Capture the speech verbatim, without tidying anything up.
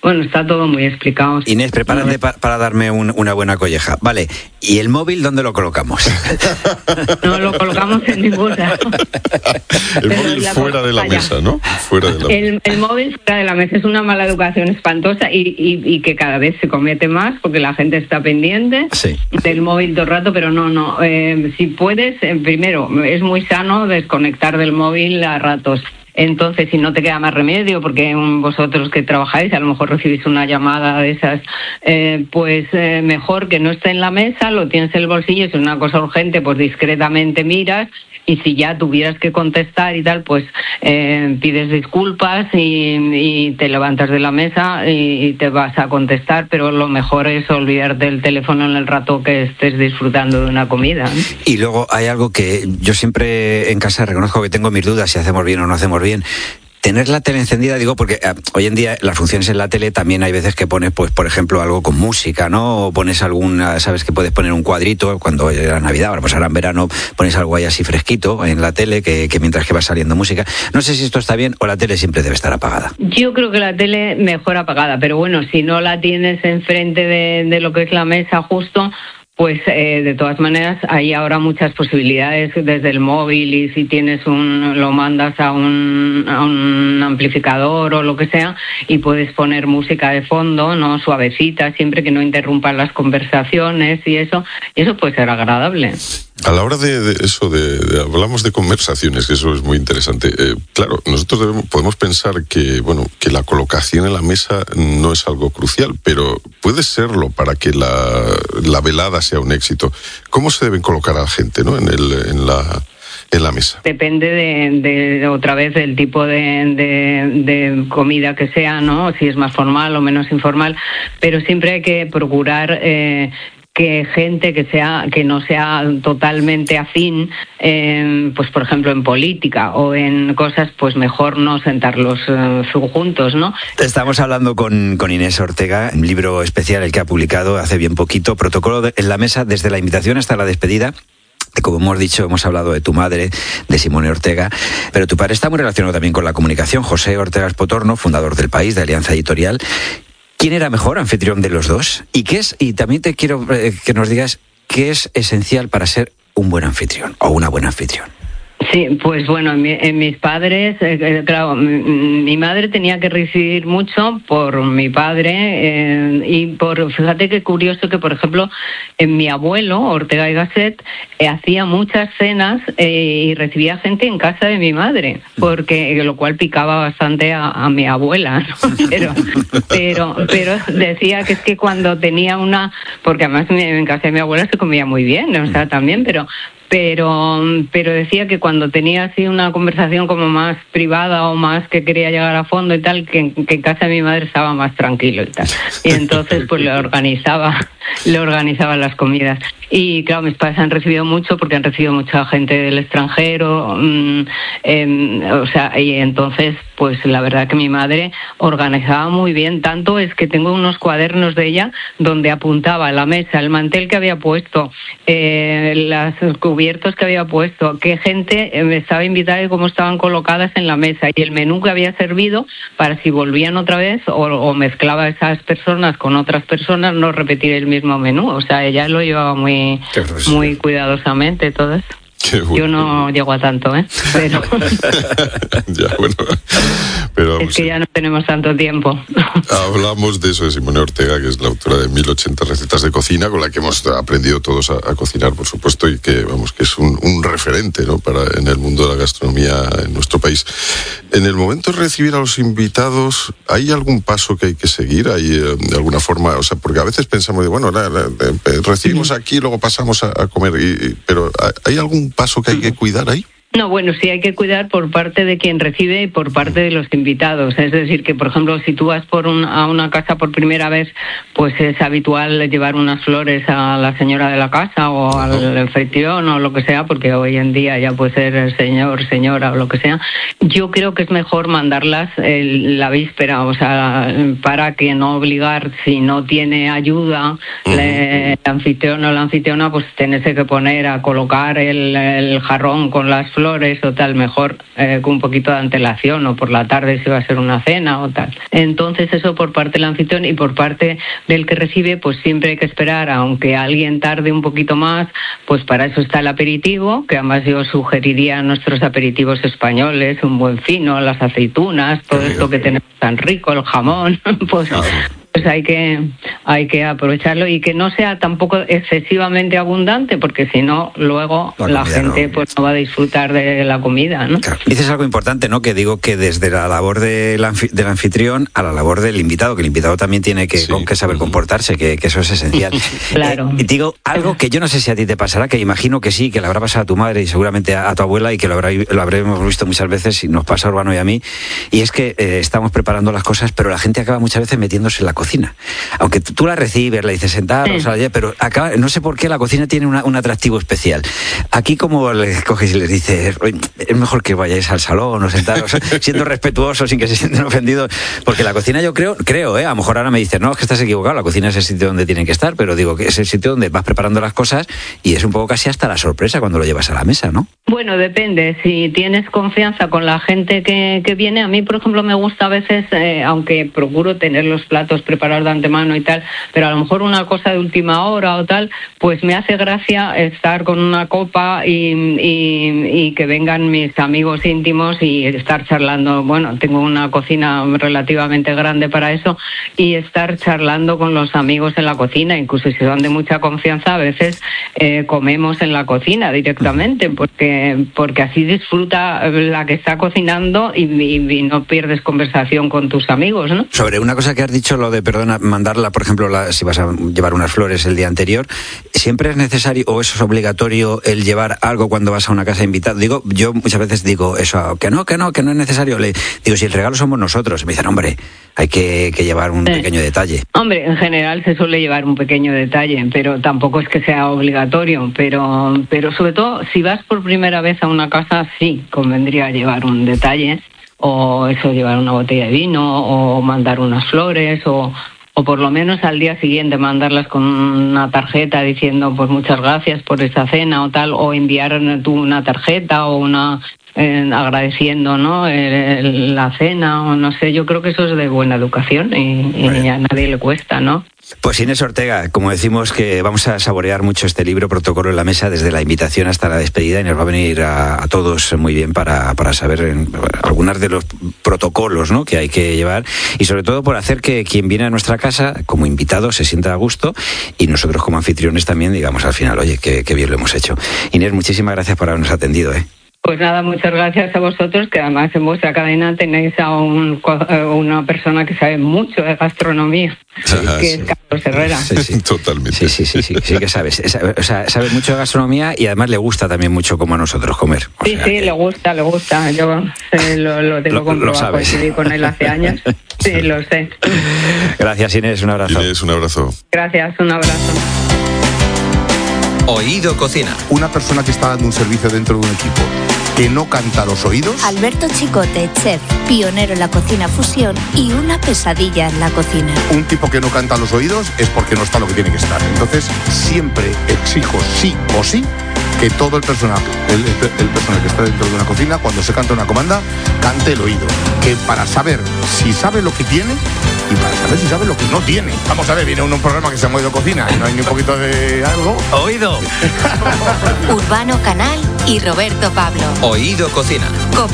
Bueno, está todo muy explicado. Inés, prepárate pa- para darme un, una buena colleja. Vale, ¿y el móvil dónde lo colocamos? No lo colocamos en ningún lado. El móvil fuera de la mesa, ¿no? Fuera de la el, el móvil fuera de la mesa es una mala educación espantosa y, y, y que cada vez se comete más porque la gente está pendiente sí. del móvil todo el rato, pero no, no. Eh, si puedes, eh, primero, es muy sano desconectar del móvil a ratos. Entonces, si no te queda más remedio, porque vosotros que trabajáis, a lo mejor recibís una llamada de esas, eh, pues eh, mejor que no esté en la mesa, lo tienes en el bolsillo, si es una cosa urgente, pues discretamente miras, y si ya tuvieras que contestar y tal, pues eh, pides disculpas y, y te levantas de la mesa y, y te vas a contestar, pero lo mejor es olvidarte del teléfono en el rato que estés disfrutando de una comida, ¿no? Y luego hay algo que yo siempre en casa reconozco que tengo mis dudas si hacemos bien o no hacemos bien. Tener la tele encendida, digo, porque eh, hoy en día las funciones en la tele también hay veces que pones, pues, por ejemplo, algo con música, ¿no? O pones alguna, sabes que puedes poner un cuadrito cuando era Navidad, ahora pues ahora en verano pones algo ahí así fresquito en la tele, que, que mientras que va saliendo música. No sé si esto está bien o la tele siempre debe estar apagada. Yo creo que la tele mejor apagada, pero bueno, si no la tienes enfrente de, de lo que es la mesa justo, pues eh, de todas maneras hay ahora muchas posibilidades desde el móvil, y si tienes un, lo mandas a un, a un amplificador o lo que sea, y puedes poner música de fondo, no suavecita, siempre que no interrumpan las conversaciones y eso, y eso puede ser agradable. A la hora de, de eso, de, de hablamos de conversaciones, que eso es muy interesante. Eh, claro, nosotros debemos, podemos pensar que, bueno, que la colocación en la mesa no es algo crucial, pero puede serlo para que la, la velada sea un éxito. ¿Cómo se deben colocar a la gente, ¿no? en, el, en la... en la mesa? Depende de, de otra vez del tipo de, de, de comida que sea, ¿no? Si es más formal o menos informal, pero siempre hay que procurar eh, que gente que sea que no sea totalmente afín, eh, pues por ejemplo en política o en cosas, pues mejor no sentarlos eh, juntos, ¿no? Estamos hablando con, con Inés Ortega, un libro especial el que ha publicado hace bien poquito, Protocolo de, en la mesa, desde la invitación hasta la despedida. Como hemos dicho, hemos hablado de tu madre, de Simone Ortega, pero tu padre está muy relacionado también con la comunicación. José Ortega Espotorno, fundador del País, de Alianza Editorial. ¿Quién era mejor anfitrión de los dos? ¿Y qué es? Y también te quiero eh, que nos digas qué es esencial para ser un buen anfitrión o una buena anfitrión. Sí, pues bueno, en, mi, en mis padres, eh, claro, mi, mi madre tenía que recibir mucho por mi padre eh, y por, fíjate qué curioso que, por ejemplo, en mi abuelo, Ortega y Gasset, eh, hacía muchas cenas eh, y recibía gente en casa de mi madre, porque lo cual picaba bastante a, a mi abuela, ¿no? Pero, pero, pero decía que es que cuando tenía una, porque además en casa de mi abuela se comía muy bien, o sea, también, pero... Pero, pero decía que cuando tenía así una conversación como más privada o más que quería llegar a fondo y tal, que, que en casa de mi madre estaba más tranquilo y tal. Y entonces pues le organizaba, le organizaba las comidas. Y claro, mis padres han recibido mucho porque han recibido mucha gente del extranjero, mmm, eh, o sea, y entonces pues la verdad que mi madre organizaba muy bien. Tanto es que tengo unos cuadernos de ella donde apuntaba a la mesa el mantel que había puesto, eh, las cubiertos que había puesto, qué gente me estaba invitada y cómo estaban colocadas en la mesa, y el menú que había servido para si volvían otra vez o, o mezclaba esas personas con otras personas, no repetir el mismo menú. O sea, ella lo llevaba muy, muy cuidadosamente todo eso. Bueno. Yo no llego a tanto, ¿eh? Pero... ya, bueno. Pero, es que sí, ya no tenemos tanto tiempo. Hablamos de eso de Simone Ortega, que es la autora de mil ochenta recetas de cocina, con la que hemos aprendido todos a, a cocinar, por supuesto, y que, vamos, que es un, un referente, ¿no?, para, en el mundo de la gastronomía en nuestro país. En el momento de recibir a los invitados, ¿hay algún paso que hay que seguir? ¿Hay eh, de alguna forma? O sea, porque a veces pensamos, de, bueno, la, la, la, recibimos aquí y luego pasamos a, a comer, y, y, pero ¿hay algún paso que hay que cuidar ahí? No, bueno, sí hay que cuidar por parte de quien recibe y por parte de los invitados. Es decir, que por ejemplo, si tú vas por un, a una casa por primera vez, pues es habitual llevar unas flores a la señora de la casa o al anfitrión o lo que sea, porque hoy en día ya puede ser el señor, señora o lo que sea. Yo creo que es mejor mandarlas el, la víspera, o sea, para que no obligar, si no tiene ayuda, uh-huh. el anfitrión o la anfitriona, pues tenerse que poner a colocar el, el jarrón con las flores flores o tal, mejor eh, con un poquito de antelación, o por la tarde si va a ser una cena o tal. Entonces eso por parte del anfitrión, y por parte del que recibe, pues siempre hay que esperar, aunque alguien tarde un poquito más, pues para eso está el aperitivo, que además yo sugeriría nuestros aperitivos españoles, un buen fino, las aceitunas, todo esto que tenemos tan rico, el jamón, pues... pues hay que hay que aprovecharlo, y que no sea tampoco excesivamente abundante, porque si no luego la, la gente no. pues no va a disfrutar de la comida, ¿no? Claro. Dices algo importante, ¿no? Que digo que desde la labor del, anfi- del anfitrión a la labor del invitado, que el invitado también tiene que, sí. con que saber comportarse, que, que eso es esencial. Claro. Eh, digo algo que yo no sé si a ti te pasará, que imagino que sí, que le habrá pasado a tu madre y seguramente a, a tu abuela, y que lo, habrá, lo habremos visto muchas veces, y nos pasa a Urbano y a mí, y es que eh, estamos preparando las cosas, pero la gente acaba muchas veces metiéndose en la cocina. Aunque tú la recibes, le dices sentaros, sí. pero acaba, no sé por qué la cocina tiene una, un atractivo especial. Aquí, como le coges y les dices, es mejor que vayáis al salón o sentaros, siendo respetuosos, sin que se sienten ofendidos, porque la cocina, yo creo, creo, ¿eh? A lo mejor ahora me dicen, no, es que estás equivocado, la cocina es el sitio donde tienen que estar, pero digo que es el sitio donde vas preparando las cosas, y es un poco casi hasta la sorpresa cuando lo llevas a la mesa, ¿no? Bueno, depende. Si tienes confianza con la gente que, que viene, a mí, por ejemplo, me gusta a veces, eh, aunque procuro tener los platos preparados de antemano y tal, pero a lo mejor una cosa de última hora o tal, pues me hace gracia estar con una copa y, y, y que vengan mis amigos íntimos y estar charlando. Bueno, tengo una cocina relativamente grande para eso, y estar charlando con los amigos en la cocina, incluso si son de mucha confianza, a veces eh, comemos en la cocina directamente, porque porque así disfruta la que está cocinando y, y, y no pierdes conversación con tus amigos, ¿no? Sobre una cosa que has dicho, lo de, perdona, mandarla, por ejemplo, la, si vas a llevar unas flores el día anterior, ¿siempre es necesario o eso es obligatorio el llevar algo cuando vas a una casa invitada? Digo, yo muchas veces digo eso, que no, que no, que no es necesario. Le digo, si el regalo somos nosotros. Me dicen, hombre, hay que, que llevar un sí. pequeño detalle. Hombre, en general se suele llevar un pequeño detalle, pero tampoco es que sea obligatorio. Pero, pero sobre todo, si vas por primera vez a una casa, sí, convendría llevar un detalle, o eso, llevar una botella de vino, o mandar unas flores, o, o por lo menos al día siguiente mandarlas con una tarjeta diciendo pues muchas gracias por esta cena o tal, o enviar tú una tarjeta o una... Eh, agradeciendo, ¿no? El, el, la cena, o no sé, yo creo que eso es de buena educación, y, y a nadie le cuesta, ¿no? Pues Inés Ortega, como decimos que vamos a saborear mucho este libro, Protocolo en la Mesa, desde la invitación hasta la despedida, y nos va a venir a, a todos muy bien para, para saber en, algunos de los protocolos, ¿no?, que hay que llevar, y sobre todo por hacer que quien viene a nuestra casa como invitado se sienta a gusto, y nosotros como anfitriones también digamos al final, oye, qué, qué bien lo hemos hecho. Inés, muchísimas gracias por habernos atendido, ¿eh? Pues nada, muchas gracias a vosotros, que además en vuestra cadena tenéis a un, una persona que sabe mucho de gastronomía, sí, que sí. es Carlos Herrera. Sí, sí. Totalmente. Sí, sí, sí, sí, sí que sabes. O sea, sabe mucho de gastronomía, y además le gusta también mucho como a nosotros comer. O sí, sea, sí, que... le gusta, le gusta. Yo eh, lo, lo tengo lo, comprobado, pues viví con él hace años. Sí, sí, lo sé. Gracias, Inés, un abrazo. Inés, un abrazo. Gracias, un abrazo. Oído Cocina. Una persona que está dando un servicio dentro de un equipo que no canta a los oídos. Alberto Chicote, chef, pionero en la cocina fusión y una pesadilla en la cocina. Un tipo que no canta a los oídos es porque no está lo que tiene que estar. Entonces, siempre exijo sí o sí que todo el personal, el, el, el personal que está dentro de una cocina, cuando se canta una comanda, cante el oído. Que para saber si sabe lo que tiene y para saber si sabe lo que no tiene. Vamos a ver, viene un, un programa que se llama Oído Cocina y no hay ni un poquito de algo. ¡Oído! Urbano Canal y Roberto Pablo. Oído Cocina.